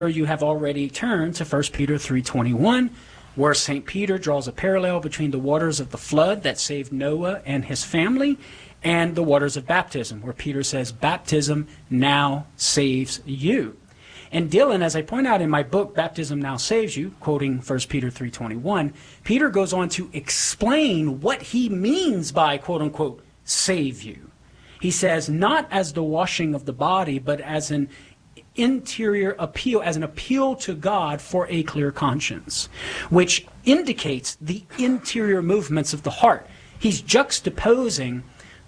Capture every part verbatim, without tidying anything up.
you have already turned to First Peter three twenty-one, where Saint Peter draws a parallel between the waters of the flood that saved Noah and his family and the waters of baptism, where Peter says, baptism now saves you. And Dylan, as I point out in my book, Baptism Now Saves You, quoting First Peter three twenty-one, Peter goes on to explain what he means by, quote-unquote, save you. He says, not as the washing of the body, but as an interior appeal, as an appeal to God for a clear conscience, which indicates the interior movements of the heart. He's juxtaposing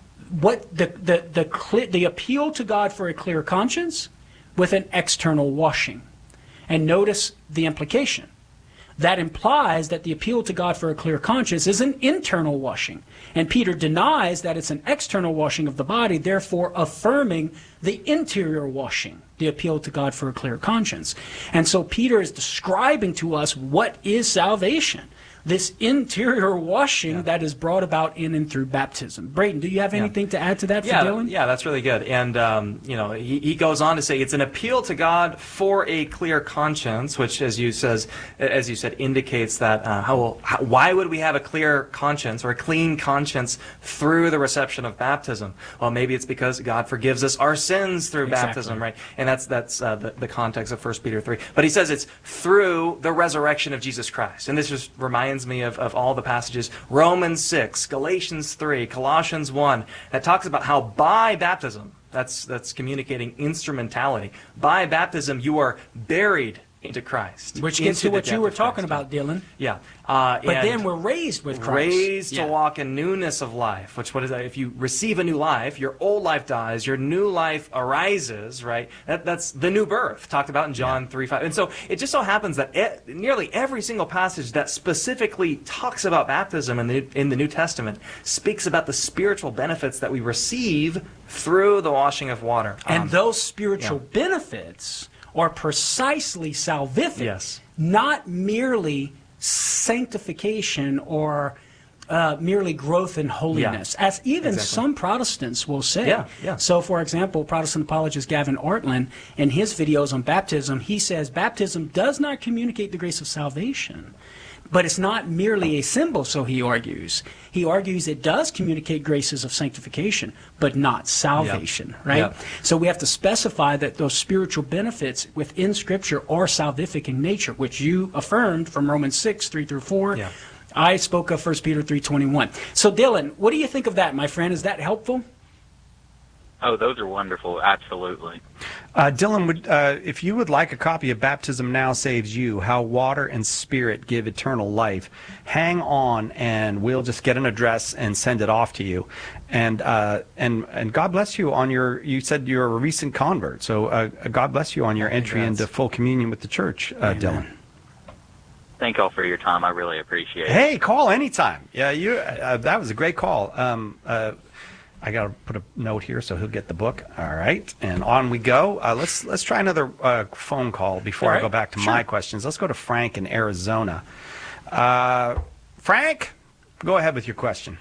what the the the, the appeal to God for a clear conscience with an external washing. And notice the implication. That implies that the appeal to God for a clear conscience is an internal washing. And Peter denies that it's an external washing of the body, therefore affirming the interior washing, the appeal to God for a clear conscience. And so Peter is describing to us what is salvation, this interior washing yeah. that is brought about in and through baptism. Brayden, do you have anything yeah. to add to that for yeah, Dylan? Yeah, that's really good. And, um, you know, he, he goes on to say it's an appeal to God for a clear conscience, which, as you says, as you said, indicates that uh, how, how why would we have a clear conscience or a clean conscience through the reception of baptism? Well, maybe it's because God forgives us our sins through exactly. baptism, right? And that's that's uh, the, the context of First Peter three. But he says it's through the resurrection of Jesus Christ. And this just reminds me of, of all the passages, Romans six, Galatians three, Colossians one, that talks about how by baptism, that's that's communicating instrumentality, by baptism you are buried into Christ. Which gets to what you were talking about, Dylan. Yeah. Uh, but then we're raised with Christ. Raised yeah. to walk in newness of life. Which, what is that? If you receive a new life, your old life dies, your new life arises, right? That, that's the new birth, talked about in John yeah. three five. And so it just so happens that e nearly every single passage that specifically talks about baptism in the, in the New Testament speaks about the spiritual benefits that we receive through the washing of water. And um, those spiritual yeah. benefits are precisely salvific, yes. not merely sanctification or uh, merely growth in holiness, yeah. as even exactly. some Protestants will say. Yeah, yeah. So, for example, Protestant apologist Gavin Ortlund, in his videos on baptism, he says baptism does not communicate the grace of salvation. But it's not merely a symbol, so he argues. He argues it does communicate graces of sanctification, but not salvation, yep. right? Yep. So we have to specify that those spiritual benefits within Scripture are salvific in nature, which you affirmed from Romans six, three through four. Yeah. I spoke of First Peter three twenty-one. So Dylan, what do you think of that, my friend? Is that helpful? Oh, those are wonderful. Absolutely. Uh, Dylan, would, uh, if you would like a copy of Baptism Now Saves You, How Water and Spirit Give Eternal Life, hang on and we'll just get an address and send it off to you. And uh, and and God bless you on your, you said you're a recent convert, so uh, God bless you on your entry Congrats. into full communion with the church, uh, Dylan. Thank y'all for your time. I really appreciate it. Hey, call anytime. Yeah, you. Uh, that was a great call. Um, uh, I got to put a note here so he'll get the book. All right, and on we go. Uh, let's let's try another uh, phone call before right. I go back to sure. my questions. Let's go to Frank in Arizona. Uh, Frank, go ahead with your question.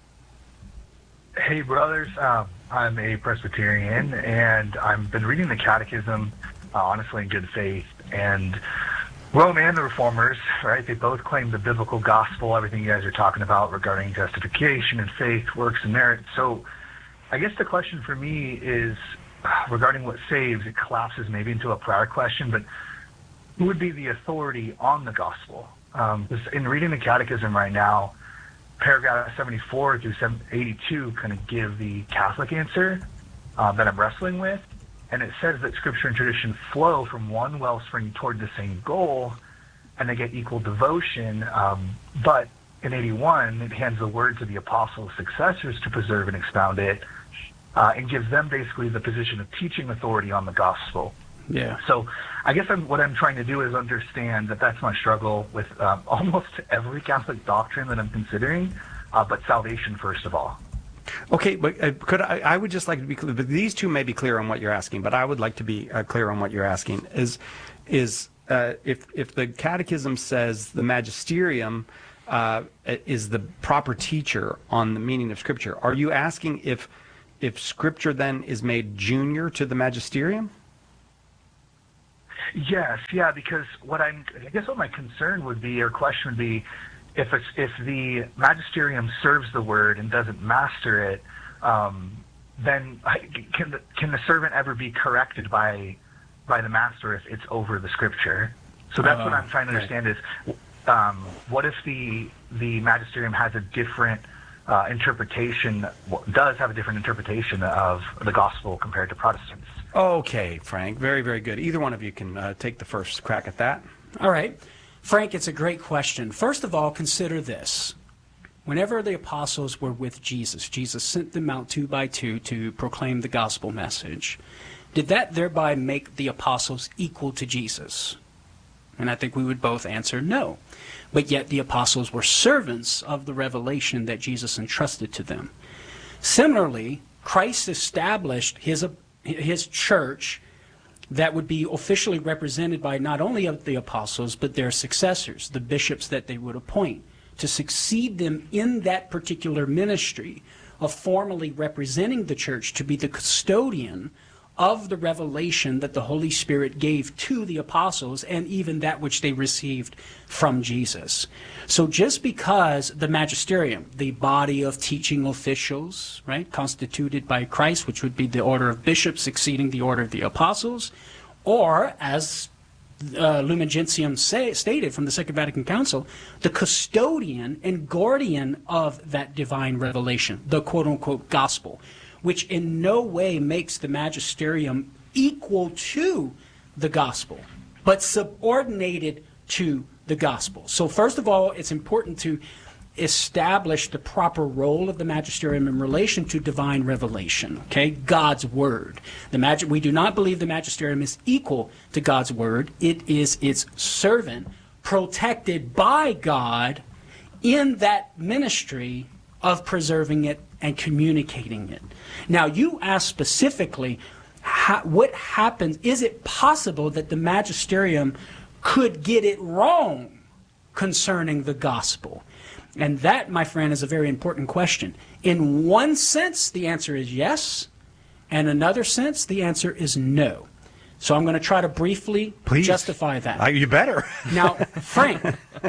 Hey, brothers. Um, I'm a Presbyterian, and I've been reading the Catechism, uh, honestly, in good faith. And Rome and the Reformers, right, they both claim the biblical gospel, everything you guys are talking about regarding justification and faith, works and merit. So I guess the question for me is regarding what saves. It collapses maybe into a prior question, but who would be the authority on the gospel? Um, in reading the Catechism right now, paragraph seventy-four through eighty-two kind of give the Catholic answer uh, that I'm wrestling with. And it says that Scripture and tradition flow from one wellspring toward the same goal, and they get equal devotion. Um, but in eighty-one, it hands the word to the apostles' successors to preserve and expound it, uh, and gives them basically the position of teaching authority on the gospel. Yeah. So I guess I'm, what I'm trying to do is understand that that's my struggle with um, almost every Catholic doctrine that I'm considering, uh, but salvation first of all. Okay, but uh, could I, I would just like to be clear, but these two may be clear on what you're asking, but I would like to be uh, clear on what you're asking. Is is uh, if if the Catechism says the magisterium uh, is the proper teacher on the meaning of Scripture, are you asking if if Scripture then is made junior to the magisterium? Yes, yeah, because what I'm, I guess what my concern would be, or question would be, if it's, if the magisterium serves the word and doesn't master it, um, then can the, can the servant ever be corrected by by the master if it's over the scripture? So that's uh, what I'm trying to understand right. is, um, what if the the magisterium has a different uh, interpretation, does have a different interpretation of the gospel compared to Protestants? Okay, Frank, very, very good. Either one of you can uh, take the first crack at that. All right. Frank, it's a great question. First of all, consider this. Whenever the apostles were with Jesus, Jesus sent them out two by two to proclaim the gospel message. Did that thereby make the apostles equal to Jesus? And I think we would both answer no. But yet the apostles were servants of the revelation that Jesus entrusted to them. Similarly, Christ established his his church that would be officially represented by not only of the apostles, but their successors, the bishops that they would appoint, to succeed them in that particular ministry of formally representing the church to be the custodian of the revelation that the Holy Spirit gave to the apostles, and even that which they received from Jesus. So just because the magisterium, the body of teaching officials, right, constituted by Christ, which would be the order of bishops succeeding the order of the apostles, or as uh, Lumen Gentium say, stated from the Second Vatican Council, the custodian and guardian of that divine revelation, the quote-unquote gospel, which in no way makes the magisterium equal to the gospel, but subordinated to the gospel. So first of all, it's important to establish the proper role of the magisterium in relation to divine revelation, okay? God's word. The mag- we do not believe the magisterium is equal to God's word. It is its servant, protected by God in that ministry of preserving it and communicating it. Now, you asked specifically, how, what happens, is it possible that the magisterium could get it wrong concerning the gospel? And that, my friend, is a very important question. In one sense, the answer is yes. And in another sense, the answer is no. So I'm going to try to briefly Please. justify that. Uh, you better. Now, Frank,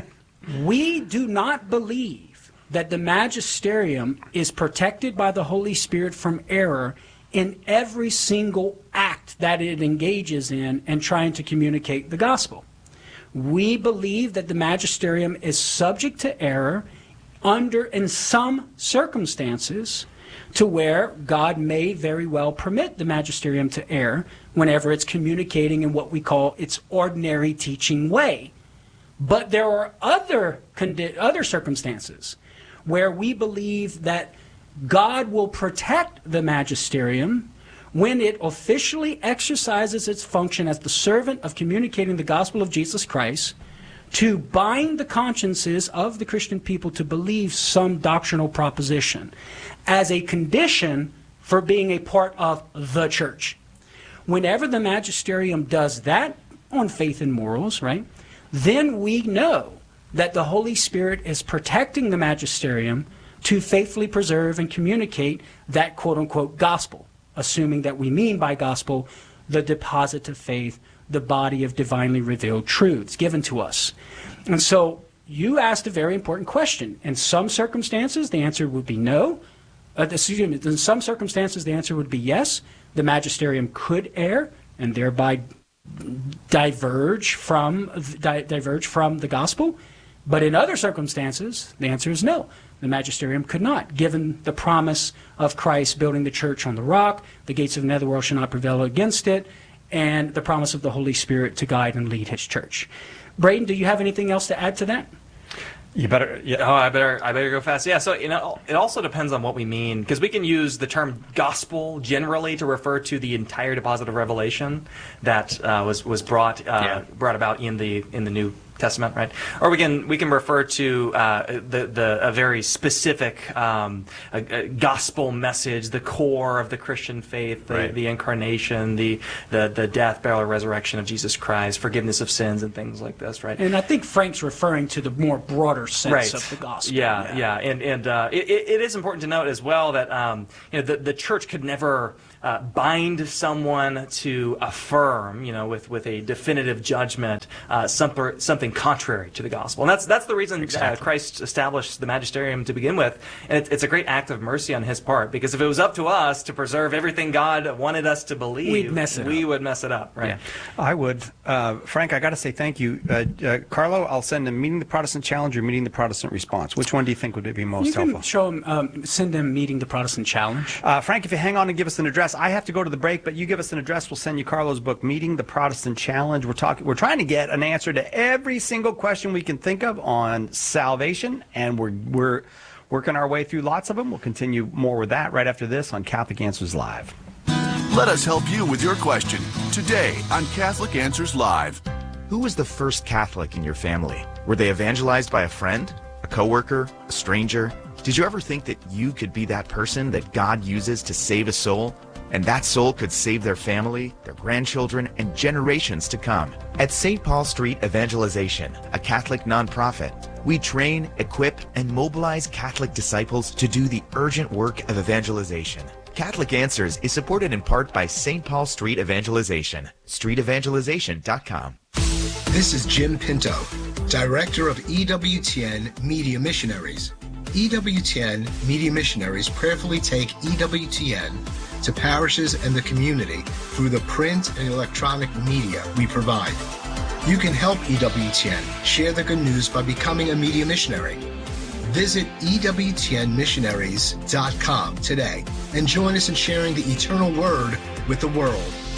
we do not believe that the magisterium is protected by the Holy Spirit from error in every single act that it engages in and trying to communicate the gospel. We believe that the magisterium is subject to error under, in some circumstances, to where God may very well permit the magisterium to err whenever it's communicating in what we call its ordinary teaching way. But there are other condi- other circumstances where we believe that God will protect the magisterium when it officially exercises its function as the servant of communicating the gospel of Jesus Christ to bind the consciences of the Christian people to believe some doctrinal proposition as a condition for being a part of the church. Whenever the magisterium does that on faith and morals, right, then we know that the Holy Spirit is protecting the magisterium to faithfully preserve and communicate that quote-unquote gospel, assuming that we mean by gospel the deposit of faith, the body of divinely revealed truths given to us. And so you asked a very important question. In some circumstances, the answer would be no. Uh, excuse me, in some circumstances, the answer would be yes. The magisterium could err and thereby diverge from, di- diverge from the gospel. But in other circumstances, the answer is no. The magisterium could not, given the promise of Christ building the church on the rock, the gates of the netherworld shall not prevail against it, and the promise of the Holy Spirit to guide and lead his church. Braden, do you have anything else to add to that? You better. Yeah. Oh, I better. I better go fast. Yeah. So you know, it also depends on what we mean, because we can use the term gospel generally to refer to the entire deposit of revelation that uh, was was brought uh, yeah. brought about in the in the New Testament, right? Or we can we can refer to uh, the the a very specific um, a, a gospel message, the core of the Christian faith, the, right. the incarnation, the, the the death, burial, resurrection of Jesus Christ, forgiveness of sins, and things like this, right? And I think Frank's referring to the more broader sense right. of the gospel. Yeah, yeah, yeah. and and uh, it, it is important to note as well that um, you know the the church could never uh, bind someone to affirm, you know, with, with a definitive judgment, uh, something, something contrary to the gospel. And that's that's the reason Exactly. uh, Christ established the magisterium to begin with. And it, it's a great act of mercy on his part, because if it was up to us to preserve everything God wanted us to believe, We'd mess it we up. would mess it up, right? Yeah, I would. Uh, Frank, I got to say thank you. Uh, uh, Carlo, I'll send them Meeting the Protestant Challenge or Meeting the Protestant Response. Which one do you think would be most You can helpful? show them, um, send them Meeting the Protestant Challenge. Uh, Frank, if you hang on and give us an address, I have to go to the break, but you give us an address, we'll send you Carlo's book, Meeting the Protestant Challenge. We're talking. We're trying to get an answer to every single question we can think of on salvation, and we're we're working our way through lots of them. We'll continue more with that right after this on Catholic Answers Live. Let us help you with your question today on Catholic Answers Live. Who was the first Catholic in your family? Were they evangelized by a friend, a coworker, a stranger? Did you ever think that you could be that person that God uses to save a soul? And that soul could save their family, their grandchildren, and generations to come. At Saint Paul Street Evangelization, a Catholic nonprofit, we train, equip, and mobilize Catholic disciples to do the urgent work of evangelization. Catholic Answers is supported in part by Saint Paul Street Evangelization, street evangelization dot com. This is Jim Pinto, Director of E W T N Media Missionaries. E W T N Media Missionaries prayerfully take E W T N to parishes and the community through the print and electronic media we provide. You can help E W T N share the good news by becoming a media missionary. Visit E W T N missionaries dot com today and join us in sharing the eternal word with the world.